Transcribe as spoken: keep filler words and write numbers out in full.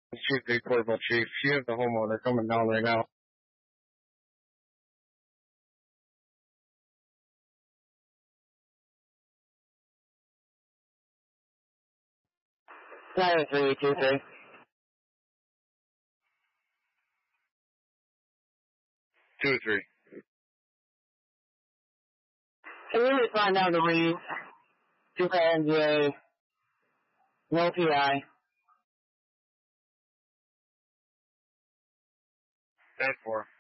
Chief, the Portable Chief. You have the homeowner coming down right now. nine three two three. Two three. Can you respond down to Reeves? two N J, no P I. Ten four.